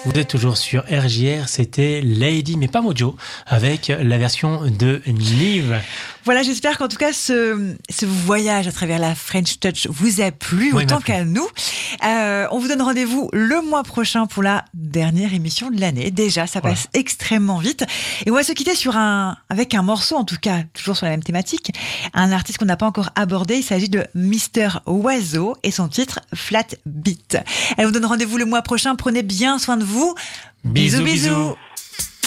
Vous êtes toujours sur RJR, c'était Lady, mais pas Mojo, avec la version de Nive. Voilà, j'espère qu'en tout cas, ce voyage à travers la French Touch vous a plu autant qu'à nous. On vous donne rendez-vous le mois prochain pour la dernière émission de l'année. Déjà, ça passe extrêmement vite. Et on va se quitter avec un morceau, en tout cas, toujours sur la même thématique. Un artiste qu'on n'a pas encore abordé. Il s'agit de Mister Oiseau et son titre Flat Beat. On vous donne rendez-vous le mois prochain. Prenez bien soin de vous. Bisous, bisous.